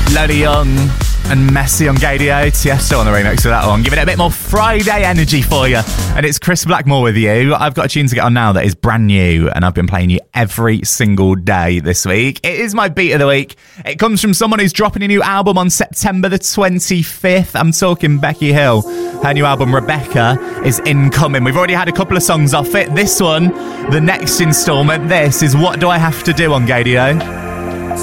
Lola Young and Messy on Gadio. Tiesto on the remix of that one, giving it a bit more Friday energy for you. And it's Chris Blackmore with you. I've got a tune to get on now that is brand new, and I've been playing you every single day this week. It is my beat of the week. It comes from someone who's dropping a new album on September the 25th. I'm talking Becky Hill. Her new album, Rebecca, is incoming. We've already had a couple of songs off it. This one, the next instalment, this is What Do I Have to Do on Gadio.